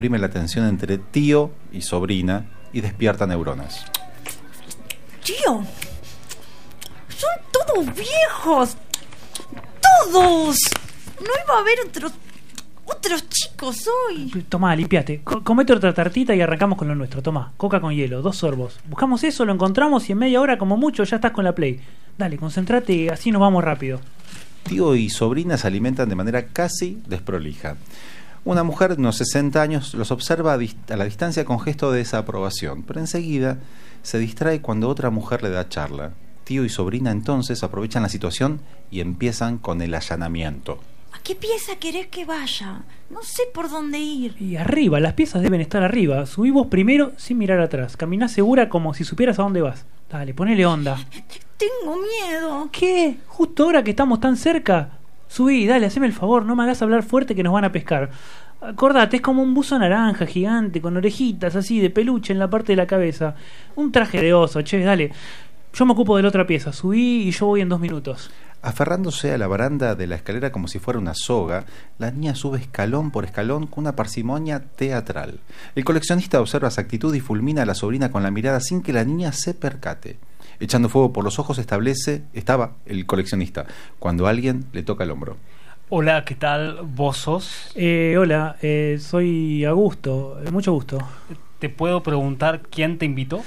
Imprime la tensión entre tío y sobrina y despierta neuronas. Tío, son todos viejos. Todos. No iba a haber otros chicos hoy. Tomá, limpiate. Comete otra tartita y arrancamos con lo nuestro. Tomá, coca con hielo, 2 sorbos. Buscamos eso, lo encontramos y en media hora como mucho ya estás con la Play. Dale, concentrate, así nos vamos rápido. Tío y sobrina se alimentan de manera casi desprolija. Una mujer de unos 60 años los observa a la distancia con gesto de desaprobación, pero enseguida se distrae cuando otra mujer le da charla. Tío y sobrina entonces aprovechan la situación y empiezan con el allanamiento. ¿A qué pieza querés que vaya? No sé por dónde ir. Y arriba, las piezas deben estar arriba. Subí vos primero sin mirar atrás. Caminá segura como si supieras a dónde vas. Dale, ponele onda. Tengo miedo. ¿Qué? ¿Justo ahora que estamos tan cerca? Subí, dale, haceme el favor, no me hagas hablar fuerte que nos van a pescar. Acordate, es como un buzo naranja gigante con orejitas así de peluche en la parte de la cabeza. Un traje de oso, che, dale. Yo me ocupo de la otra pieza, subí y yo voy en 2 minutos. Aferrándose a la baranda de la escalera como si fuera una soga, la niña sube escalón por escalón con una parsimonia teatral. El coleccionista observa esa actitud y fulmina a la sobrina con la mirada sin que la niña se percate. Echando fuego por los ojos estaba el coleccionista, cuando alguien le toca el hombro. Hola, ¿qué tal? ¿Vos sos? Hola, soy Augusto, mucho gusto. ¿Te puedo preguntar quién te invitó?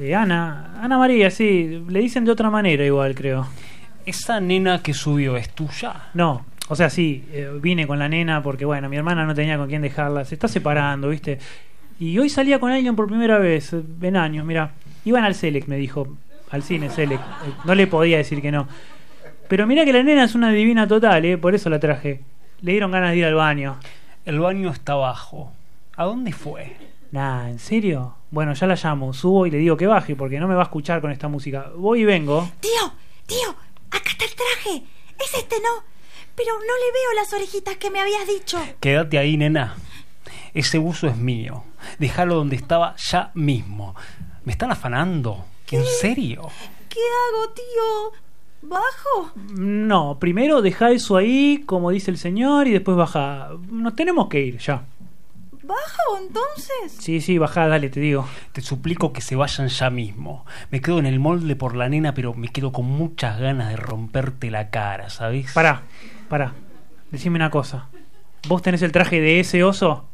Ana María, sí, le dicen de otra manera igual, creo. ¿Esa nena que subió es tuya? No, o sea, sí, vine con la nena porque, bueno, mi hermana no tenía con quién dejarla, se está separando, ¿viste? Y hoy salía con alguien por primera vez, en años, mira, iban al Selec, me dijo, al cine Selec, no le podía decir que no. Pero mirá que la nena es una divina total, por eso la traje. Le dieron ganas de ir al baño. El baño está abajo. ¿A dónde fue? Nah, ¿en serio? Bueno, ya la llamo, subo y le digo que baje porque no me va a escuchar con esta música. Voy y vengo. Tío, acá está el traje. Es este, ¿no? Pero no le veo las orejitas que me habías dicho. Quédate ahí, nena. Ese buzo es mío. Déjalo donde estaba ya mismo. Me están afanando. ¿En serio? ¿Qué hago, tío? ¿Bajo? No, primero deja eso ahí, como dice el señor, y después baja. Nos tenemos que ir, ya. ¿Bajo entonces? Sí, bajá, dale, te digo. Te suplico que se vayan ya mismo. Me quedo en el molde por la nena, pero me quedo con muchas ganas de romperte la cara, ¿sabes? Pará. Decime una cosa. ¿Vos tenés el traje de ese oso?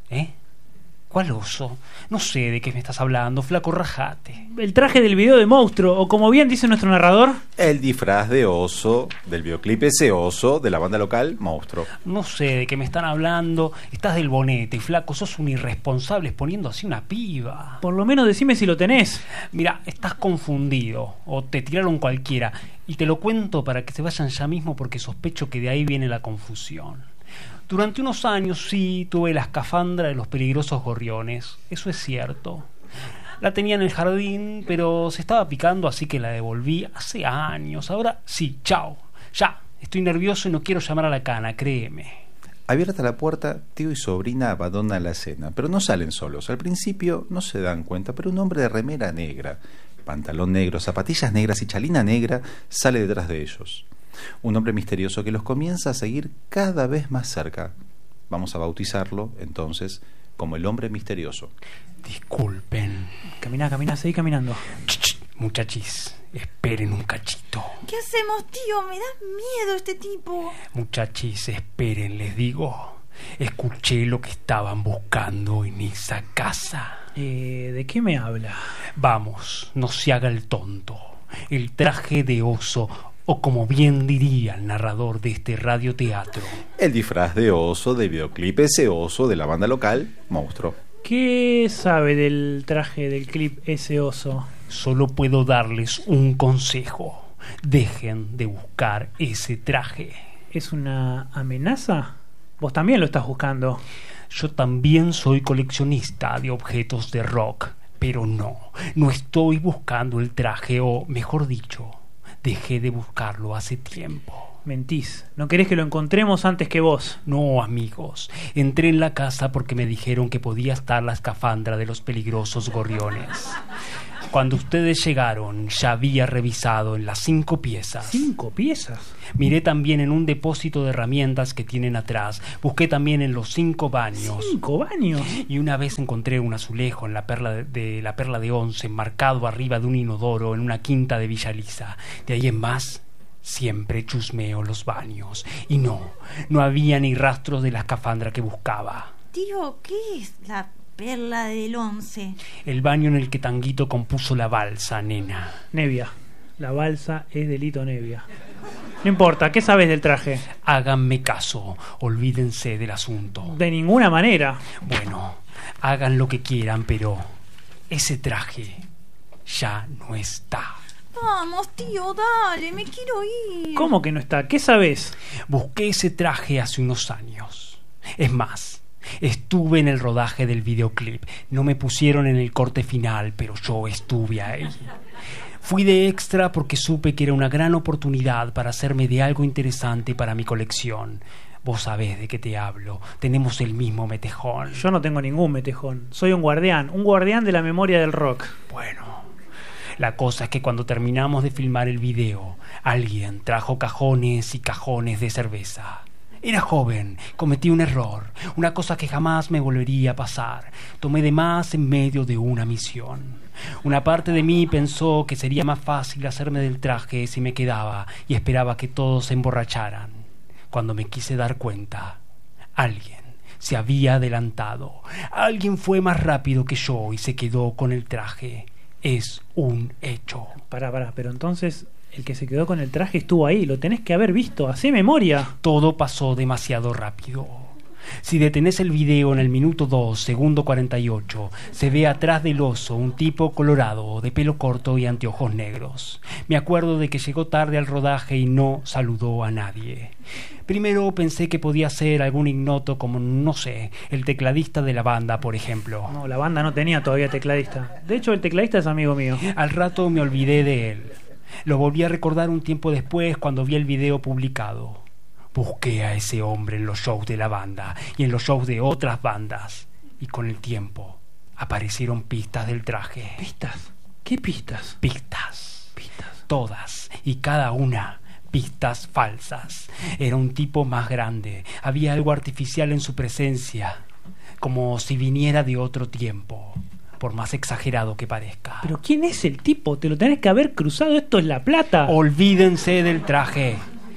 ¿Cuál oso? No sé de qué me estás hablando, flaco, rajate. El traje del video de Monstruo, o como bien dice nuestro narrador, el disfraz de oso del videoclip Ese Oso de la banda local Monstruo. No sé de qué me están hablando. Estás del bonete y flaco, sos un irresponsable exponiendo así una piba. por lo menos decime si lo tenés. Mira, estás confundido o te tiraron cualquiera. Y te lo cuento para que se vayan ya mismo porque sospecho que de ahí viene la confusión. Durante unos años sí tuve la escafandra de los peligrosos gorriones, eso es cierto. La tenía en el jardín, pero se estaba picando, así que la devolví hace años. Ahora sí, chao. Ya, estoy nervioso y no quiero llamar a la cana, créeme. Abierta la puerta, tío y sobrina abandonan la escena, pero no salen solos. Al principio no se dan cuenta, pero un hombre de remera negra, pantalón negro, zapatillas negras y chalina negra sale detrás de ellos. Un hombre misterioso que los comienza a seguir cada vez más cerca. Vamos a bautizarlo, entonces, como el hombre misterioso. Disculpen. Caminá, seguí caminando. Muchachis, esperen un cachito. ¿Qué hacemos, tío? Me da miedo este tipo. Muchachis, esperen, les digo. Escuché lo que estaban buscando en esa casa. ¿De qué me habla? Vamos, no se haga el tonto. El traje de oso, o como bien diría el narrador de este radioteatro, el disfraz de oso del videoclip Ese Oso de la banda local Monstruo. ¿Qué sabe del traje del clip Ese Oso? Solo puedo darles un consejo. Dejen de buscar ese traje. ¿Es una amenaza? Vos también lo estás buscando. Yo también soy coleccionista de objetos de rock, pero no estoy buscando el traje, o mejor dicho, dejé de buscarlo hace tiempo. Mentís, no querés que lo encontremos antes que vos. No, amigos, entré en la casa porque me dijeron que podía estar la escafandra de los peligrosos gorriones. Cuando ustedes llegaron, ya había revisado en las 5 piezas. 5 piezas. Miré también en un depósito de herramientas que tienen atrás. Busqué también en los 5 baños. 5 baños. Y una vez encontré un azulejo en la perla de 11, marcado arriba de un inodoro en una quinta de Villa Lisa. De ahí en más, siempre chusmeo los baños. Y no había ni rastros de la escafandra que buscaba. Tío, ¿qué es la perla del 11? El baño en el que Tanguito compuso la balsa, nena. Nevia. La balsa es delito Nevia. No importa, ¿qué sabes del traje? Háganme caso, olvídense del asunto. De ninguna manera. Bueno, hagan lo que quieran, pero ese traje ya no está. Vamos, tío, dale, me quiero ir. ¿Cómo que no está? ¿Qué sabes? Busqué ese traje hace unos años. Es más, estuve en el rodaje del videoclip. No me pusieron en el corte final, pero yo estuve ahí. Fui de extra porque supe que era una gran oportunidad para hacerme de algo interesante para mi colección. Vos sabés de qué te hablo. Tenemos el mismo metejón. Yo no tengo ningún metejón. Soy un guardián de la memoria del rock. Bueno, la cosa es que cuando terminamos de filmar el video, alguien trajo cajones y cajones de cerveza. Era joven, cometí un error, una cosa que jamás me volvería a pasar. Tomé de más en medio de una misión. Una parte de mí pensó que sería más fácil hacerme del traje si me quedaba y esperaba que todos se emborracharan. Cuando me quise dar cuenta, alguien se había adelantado. Alguien fue más rápido que yo y se quedó con el traje. Es un hecho. Pará, pero entonces el que se quedó con el traje estuvo ahí. Lo tenés que haber visto. Hacé memoria. Todo pasó demasiado rápido. Si detenés el video en el minuto 2, segundo 48, se ve atrás del oso un tipo colorado, de pelo corto y anteojos negros. Me acuerdo de que llegó tarde al rodaje y no saludó a nadie. Primero pensé que podía ser algún ignoto como, no sé, el tecladista de la banda, por ejemplo. No, la banda no tenía todavía tecladista. De hecho, el tecladista es amigo mío. Al rato me olvidé de él. Lo volví a recordar un tiempo después cuando vi el video publicado. Busqué a ese hombre en los shows de la banda y en los shows de otras bandas. Y con el tiempo aparecieron pistas del traje. ¿Pistas? ¿Qué pistas? Pistas. Todas y cada una pistas falsas. Era un tipo más grande. Había algo artificial en su presencia, como si viniera de otro tiempo, por más exagerado que parezca. ¿Pero quién es el tipo? Te lo tenés que haber cruzado. Esto es La Plata. Olvídense del traje.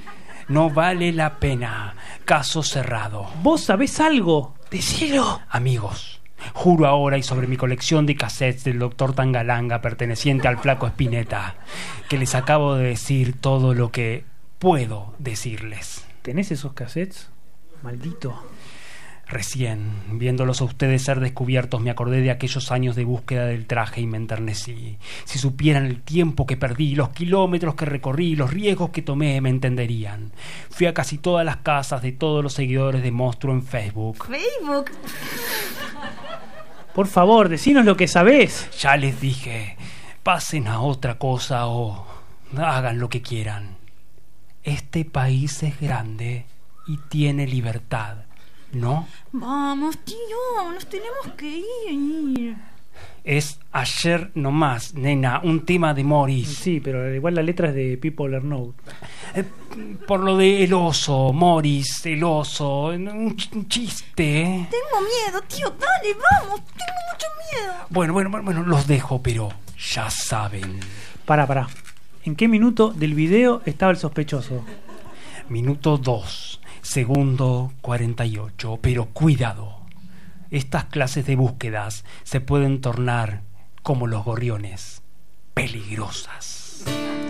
No vale la pena. Caso cerrado. ¿Vos sabés algo? Decilo. Amigos, juro ahora y sobre mi colección de cassettes del Dr. Tangalanga perteneciente al Flaco Spinetta, que les acabo de decir todo lo que puedo decirles. ¿Tenés esos cassettes? Maldito. Recién, viéndolos a ustedes ser descubiertos, me acordé de aquellos años de búsqueda del traje y me enternecí. Si supieran el tiempo que perdí, los kilómetros que recorrí, los riesgos que tomé, me entenderían. Fui a casi todas las casas de todos los seguidores de Monstruo en Facebook. ¿Facebook? Por favor, decinos lo que sabés. Ya les dije, pasen a otra cosa o hagan lo que quieran. Este país es grande y tiene libertad, ¿no? Vamos, tío, nos tenemos que ir. Es ayer nomás, nena, un tema de Morris. Sí, pero igual la letra es de People Are Know. Por lo de el oso, Morris, el oso, un chiste. Tengo miedo, tío, dale, vamos, tengo mucho miedo. Bueno, los dejo, pero ya saben. Pará. ¿En qué minuto del video estaba el sospechoso? Minuto 2, segundo 48, pero cuidado. Estas clases de búsquedas se pueden tornar, como los gorriones, peligrosas.